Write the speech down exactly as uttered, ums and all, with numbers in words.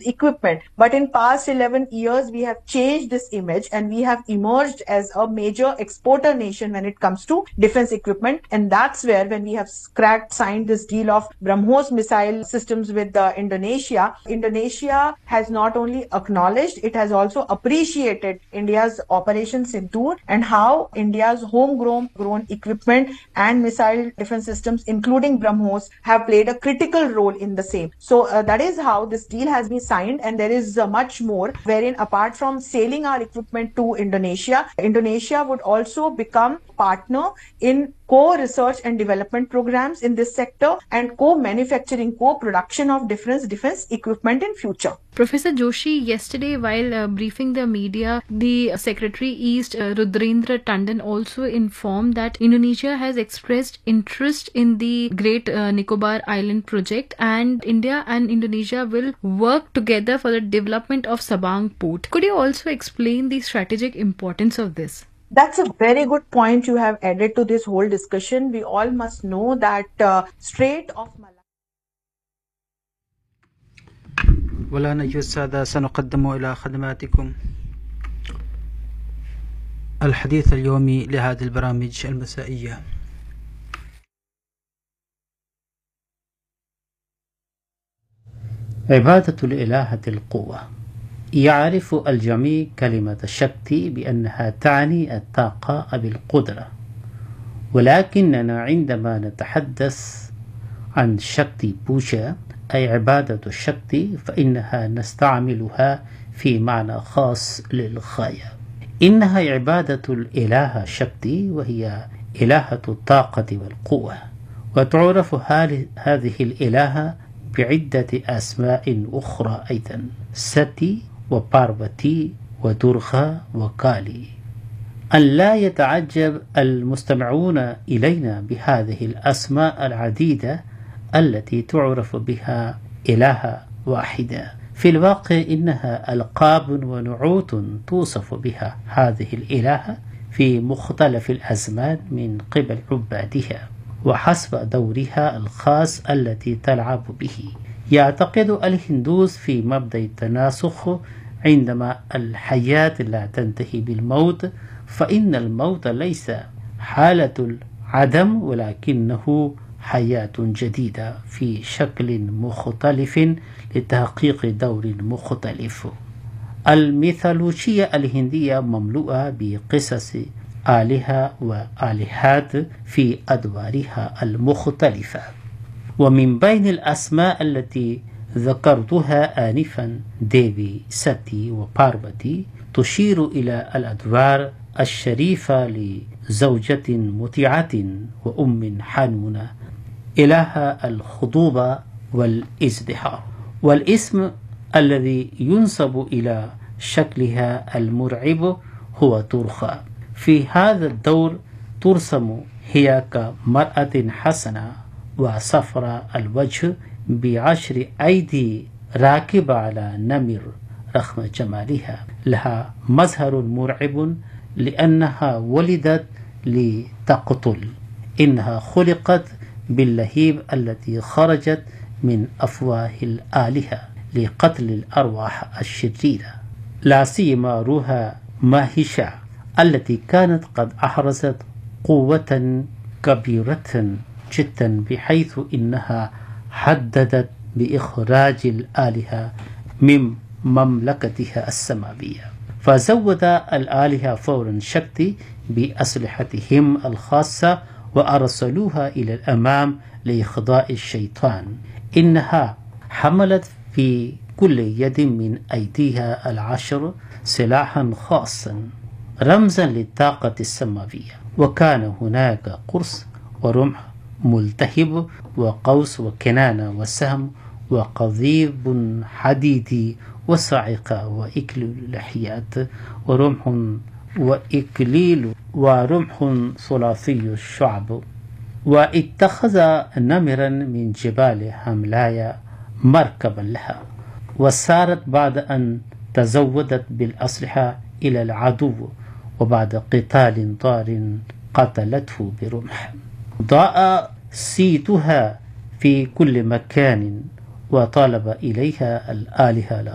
equipment. But in past eleven years, we have changed this image and we have emerged as a major exporter nation when it comes to defense equipment. And that's where, when we have cracked, signed this deal of BrahMos missile systems with uh, Indonesia, Indonesia has not only acknowledged, it has also appreciated India's Operation Sindoor and how India's homegrown grown equipment and missile defense systems, including BrahMos, have played a critical role in the same. So uh, that is how this deal has been signed, and there is uh, much more, wherein apart from selling our equipment to Indonesia, Indonesia would also become partner in co-research and development programs in this sector and co-manufacturing, co-production of defense defense equipment in future. Professor Joshi, yesterday while uh, briefing the media, the Secretary East uh, Rudrendra Tandon also informed that Indonesia has expressed interest in the Great uh, Nicobar Island project, and India and Indonesia will work together for the development of Sabang port. Could you also explain the strategic importance of this? That's a very good point you have added to this whole discussion. We all must know that uh, Strait of Malacca. والآن أيها السادة سنقدم إلى خدماتكم الحديث اليومي لهذه البرامج المسائية. عبادة الإلهة القوة. يعرف الجميع كلمة الشكتي بأنها تعني الطاقة أو القدرة، ولكننا عندما نتحدث عن شكتي بوجا أي عبادة الشكتي فإنها نستعملها في معنى خاص للغاية. إنها عبادة الإلهة شكتي، وهي إلهة الطاقة والقوة، وتعرف هذه الإلهة بعدة أسماء أخرى أيضا: ستي وباربتي ودرغا وكالي. أن لا يتعجب المستمعون إلينا بهذه الأسماء العديدة التي تعرف بها إلهة واحدة. في الواقع إنها ألقاب ونعوت توصف بها هذه الإلهة في مختلف الأزمان من قبل عبادها وحسب دورها الخاص التي تلعب به. يعتقد الهندوس في مبدأ التناسخ عندما الحياة لا تنتهي بالموت، فإن الموت ليس حالة العدم ولكنه حياة جديدة في شكل مختلف لتحقيق دور مختلف. الميثولوجيا الهندية مملوءة بقصص آلهة وآلهات في أدوارها المختلفة، ومن بين الأسماء التي ذكرتها آنفا ديفي، ستي وباربتي تشير إلى الأدوار الشريفة لزوجة مطيعة وأم حنونة، إله الخضوبة والازدهار. والاسم الذي ينسب إلى شكلها المرعب هو ترخا. في هذا الدور ترسم هي كمرأة حسنة وصفراء الوجه بعشر أيدي راكبة على نمر. رغم جمالها لها مظهر مرعب لأنها ولدت لتقتل. إنها خلقت باللهيب التي خرجت من أفواه الآلهة لقتل الأرواح الشريرة، لا سيما روها ماهيشا التي كانت قد أحرزت قوة كبيرة جدا بحيث إنها حددت بإخراج الآلهة من مملكتها السماوية. فزود الآلهة فورا شكتي بأسلحتهم الخاصة وأرسلوها إلى الأمام لإخضاع الشيطان. إنها حملت في كل يد من أيديها العشر سلاحا خاصا رمزا للطاقة السماوية، وكان هناك قرص ورمح ملتهب وقوس وكنانة وسهم وقضيب حديدي وصاعقة وإكليل لحيات ورمح وإكليل ورمح ثلاثي الشعب. واتخذ نمرا من جبال هملايا مركبا لها، وسارت بعد أن تزودت بالأسلحة إلى العدو، وبعد قتال ضار قتلته برمح. ضاء صيتها في كل مكان وطالب إليها الآلهة